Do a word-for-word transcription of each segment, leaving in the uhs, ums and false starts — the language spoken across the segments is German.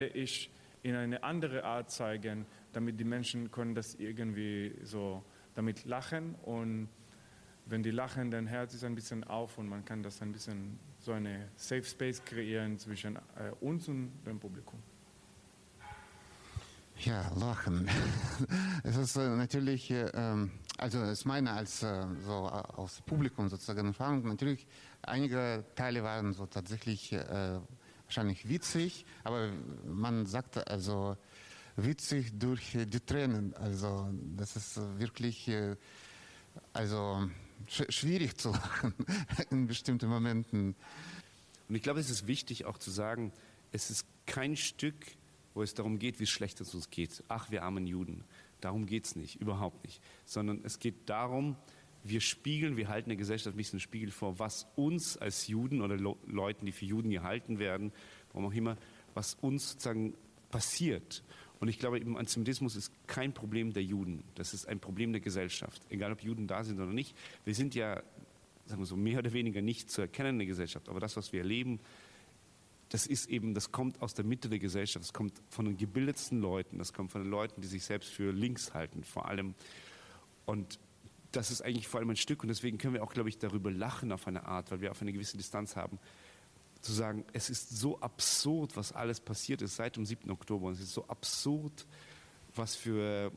ich in eine andere Art zeigen, damit die Menschen können das irgendwie so damit lachen, und wenn die lachen, dann hört es ein bisschen auf und man kann das ein bisschen so eine Safe Space kreieren zwischen äh, uns und dem Publikum. Ja, lachen. Es ist äh, natürlich, äh, also es meine als äh, so aus Publikum sozusagen Erfahrung, natürlich einige Teile waren so tatsächlich äh, wahrscheinlich witzig, aber man sagt also witzig durch die Tränen, also das ist wirklich äh, also sch schwierig zu lachen in bestimmten Momenten. Und ich glaube, es ist wichtig auch zu sagen, es ist kein Stück, wo es darum geht, wie schlecht es uns geht. Ach, wir armen Juden. Darum geht es nicht, überhaupt nicht. Sondern es geht darum, wir spiegeln, wir halten der Gesellschaft ein bisschen einen Spiegel vor, was uns als Juden oder Le Leuten, die für Juden gehalten werden, warum auch immer, was uns sozusagen passiert. Und ich glaube, eben Antisemitismus ist kein Problem der Juden. Das ist ein Problem der Gesellschaft. Egal, ob Juden da sind oder nicht. Wir sind ja, sagen wir so, mehr oder weniger nicht zu erkennen in der Gesellschaft. Aber das, was wir erleben, das ist eben, das kommt aus der Mitte der Gesellschaft. Das kommt von den gebildetsten Leuten. Das kommt von den Leuten, die sich selbst für links halten, vor allem. Und das ist eigentlich vor allem ein Stück. Und deswegen können wir auch, glaube ich, darüber lachen auf eine Art, weil wir auf eine gewisse Distanz haben. Zu sagen, es ist so absurd, was alles passiert ist seit dem siebten Oktober. Und es ist so absurd, was für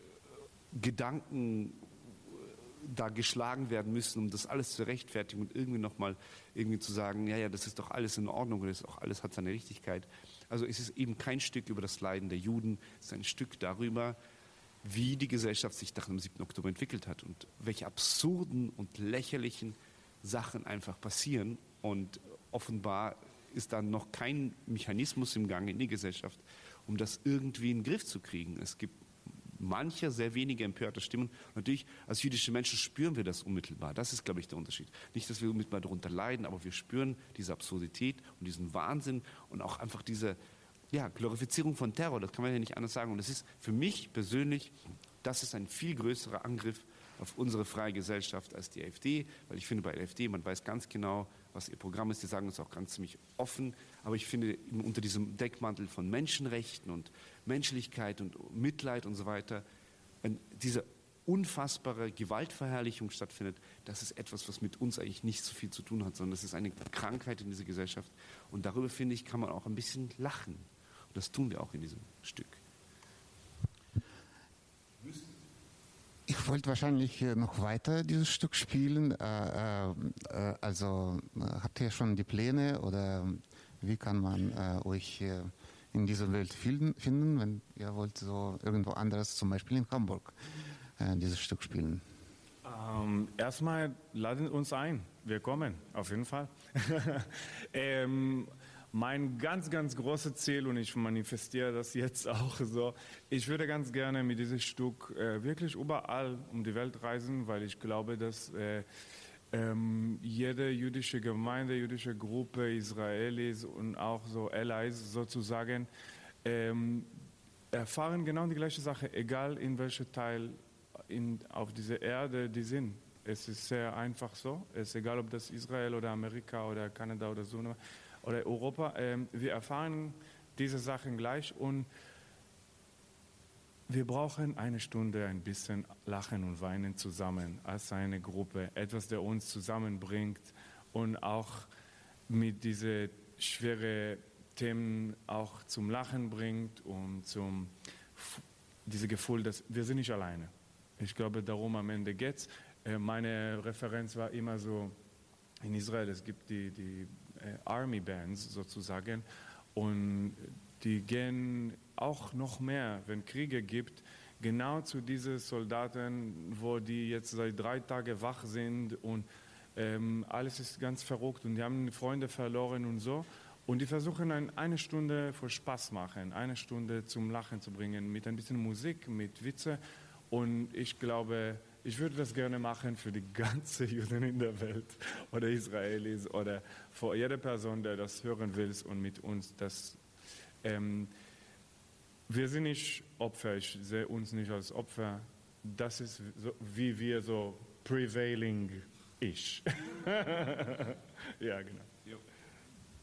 Gedanken da geschlagen werden müssen, um das alles zu rechtfertigen und irgendwie nochmal irgendwie zu sagen, ja, ja, das ist doch alles in Ordnung und das ist auch alles hat seine Richtigkeit. Also es ist eben kein Stück über das Leiden der Juden, es ist ein Stück darüber, wie die Gesellschaft sich nach dem siebten Oktober entwickelt hat und welche absurden und lächerlichen Sachen einfach passieren. Und offenbar ist da noch kein Mechanismus im Gange in die Gesellschaft, um das irgendwie in den Griff zu kriegen. Es gibt manche, sehr wenige empörte Stimmen. Natürlich, als jüdische Menschen spüren wir das unmittelbar. Das ist, glaube ich, der Unterschied. Nicht, dass wir unmittelbar darunter leiden, aber wir spüren diese Absurdität und diesen Wahnsinn und auch einfach diese ja, Glorifizierung von Terror. Das kann man ja nicht anders sagen. Und das ist für mich persönlich, das ist ein viel größerer Angriff auf unsere freie Gesellschaft als die AfD, weil ich finde, bei der AfD, man weiß ganz genau, was ihr Programm ist, die sagen es auch ganz ziemlich offen, aber ich finde, unter diesem Deckmantel von Menschenrechten und Menschlichkeit und Mitleid und so weiter, wenn diese unfassbare Gewaltverherrlichung stattfindet, das ist etwas, was mit uns eigentlich nicht so viel zu tun hat, sondern das ist eine Krankheit in dieser Gesellschaft und darüber, finde ich, kann man auch ein bisschen lachen und das tun wir auch in diesem Stück. Ich wollte wahrscheinlich noch weiter dieses Stück spielen. Äh, äh, also habt ihr schon die Pläne oder wie kann man äh, euch äh, in dieser Welt finden, wenn ihr wollt so irgendwo anderes, zum Beispiel in Hamburg, äh, dieses Stück spielen? Ähm, erstmal laden uns ein. Wir kommen, auf jeden Fall. ähm, Mein ganz, ganz großes Ziel, und ich manifestiere das jetzt auch so, ich würde ganz gerne mit diesem Stück äh, wirklich überall um die Welt reisen, weil ich glaube, dass äh, ähm, jede jüdische Gemeinde, jüdische Gruppe, Israelis und auch so Allies sozusagen, ähm, erfahren genau die gleiche Sache, egal in welchem Teil in, auf dieser Erde die sind. Es ist sehr einfach so, es ist egal, ob das Israel oder Amerika oder Kanada oder so oder Europa, ähm, wir erfahren diese Sachen gleich und wir brauchen eine Stunde ein bisschen Lachen und Weinen zusammen als eine Gruppe, etwas, der uns zusammenbringt und auch mit diesen schweren Themen auch zum Lachen bringt und zum dieses Gefühl, dass wir sind nicht alleine. Ich glaube, darum am Ende geht's. Äh, meine Referenz war immer so, in Israel, es gibt die, die äh, Army Bands sozusagen und die gehen auch noch mehr, wenn Kriege gibt, genau zu diesen Soldaten, wo die jetzt seit drei Tagen wach sind und ähm, alles ist ganz verrückt und die haben Freunde verloren und so. Und die versuchen ein, eine Stunde für Spaß machen, eine Stunde zum Lachen zu bringen, mit ein bisschen Musik, mit Witze. Und ich glaube, ich würde das gerne machen für die ganze Juden in der Welt oder Israelis oder für jede Person, der das hören will und mit uns das. Ähm, wir sind nicht Opfer, ich sehe uns nicht als Opfer. Das ist so, wie wir so prevailing ist. Ja, genau.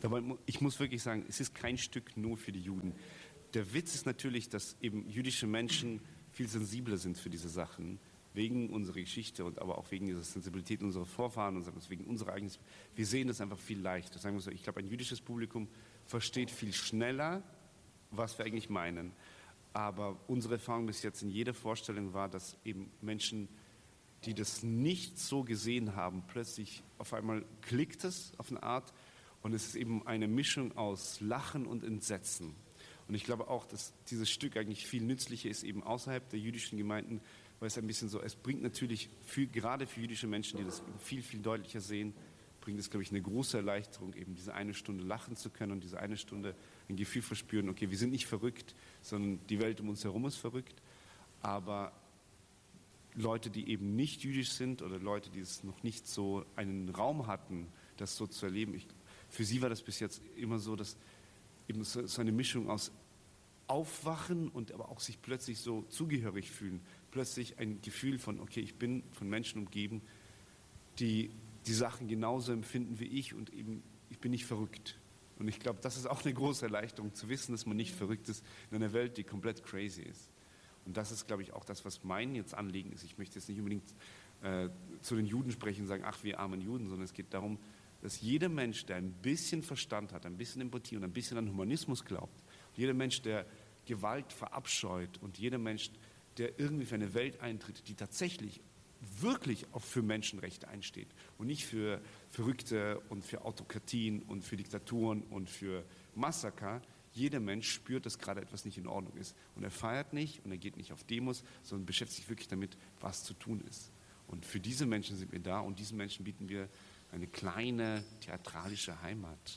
Aber ich muss wirklich sagen, es ist kein Stück nur für die Juden. Der Witz ist natürlich, dass eben jüdische Menschen viel sensibler sind für diese Sachen, wegen unserer Geschichte und aber auch wegen dieser Sensibilität unserer Vorfahren und wegen unserer eigenen. Wir sehen das einfach viel leichter. Sagen wir so, ich glaube, ein jüdisches Publikum versteht viel schneller, was wir eigentlich meinen. Aber unsere Erfahrung bis jetzt in jeder Vorstellung war, dass eben Menschen, die das nicht so gesehen haben, plötzlich auf einmal klickt es auf eine Art und es ist eben eine Mischung aus Lachen und Entsetzen. Und ich glaube auch, dass dieses Stück eigentlich viel nützlicher ist, eben außerhalb der jüdischen Gemeinden, weil es ein bisschen so, es bringt natürlich, für, gerade für jüdische Menschen, die das viel, viel deutlicher sehen, bringt es, glaube ich, eine große Erleichterung, eben diese eine Stunde lachen zu können und diese eine Stunde ein Gefühl verspüren, okay, wir sind nicht verrückt, sondern die Welt um uns herum ist verrückt, aber Leute, die eben nicht jüdisch sind oder Leute, die es noch nicht so einen Raum hatten, das so zu erleben, ich, für sie war das bis jetzt immer so, dass eben so, so eine Mischung aus Aufwachen und aber auch sich plötzlich so zugehörig fühlen, plötzlich ein Gefühl von, okay, ich bin von Menschen umgeben, die die Sachen genauso empfinden wie ich und eben, ich bin nicht verrückt. Und ich glaube, das ist auch eine große Erleichterung, zu wissen, dass man nicht verrückt ist in einer Welt, die komplett crazy ist. Und das ist, glaube ich, auch das, was mein jetzt Anliegen ist. Ich möchte jetzt nicht unbedingt äh, zu den Juden sprechen und sagen, ach, wir armen Juden, sondern es geht darum, dass jeder Mensch, der ein bisschen Verstand hat, ein bisschen Empathie und ein bisschen an Humanismus glaubt, jeder Mensch, der Gewalt verabscheut und jeder Mensch, der irgendwie für eine Welt eintritt, die tatsächlich wirklich auch für Menschenrechte einsteht und nicht für Verrückte und für Autokratien und für Diktaturen und für Massaker. Jeder Mensch spürt, dass gerade etwas nicht in Ordnung ist. Und er feiert nicht und er geht nicht auf Demos, sondern beschäftigt sich wirklich damit, was zu tun ist. Und für diese Menschen sind wir da und diesen Menschen bieten wir eine kleine theatralische Heimat.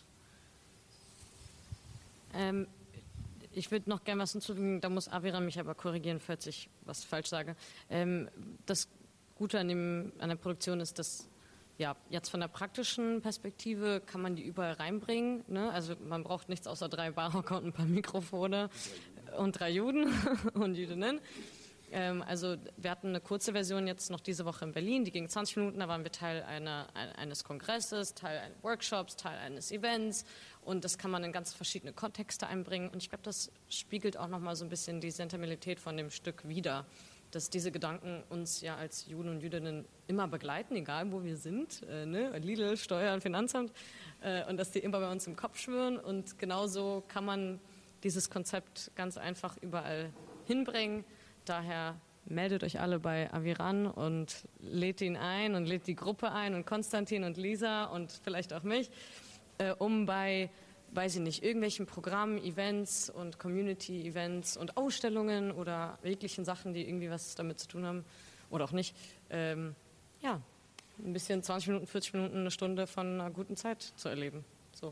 Ähm, ich würde noch gerne was hinzufügen, da muss Aviram mich aber korrigieren, falls ich was falsch sage. Ähm, das Gute an, dem, an der Produktion ist, dass ja, jetzt von der praktischen Perspektive kann man die überall reinbringen. Ne? Also man braucht nichts außer drei Barhocker und ein paar Mikrofone und drei Juden und Jüdinnen. Ähm, also wir hatten eine kurze Version jetzt noch diese Woche in Berlin, die ging zwanzig Minuten, da waren wir Teil einer, eines Kongresses, Teil eines Workshops, Teil eines Events und das kann man in ganz verschiedene Kontexte einbringen und ich glaube, das spiegelt auch nochmal so ein bisschen die Sentimentalität von dem Stück wider, dass diese Gedanken uns ja als Juden und Jüdinnen immer begleiten, egal wo wir sind, äh, ne? Lidl, Steuern, Finanzamt äh, und dass die immer bei uns im Kopf schwirren und genauso kann man dieses Konzept ganz einfach überall hinbringen. Daher meldet euch alle bei Aviran und lädt ihn ein und lädt die Gruppe ein und Konstantin und Lisa und vielleicht auch mich, äh, um bei, weiß ich nicht, irgendwelchen Programmen, Events und Community-Events und Ausstellungen oder jeglichen Sachen, die irgendwie was damit zu tun haben oder auch nicht, ähm, ja, ein bisschen zwanzig Minuten, vierzig Minuten, eine Stunde von einer guten Zeit zu erleben. So.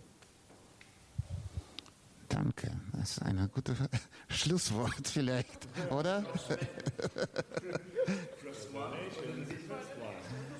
Danke, das ist ein gutes Schlusswort vielleicht, oder? Plus one.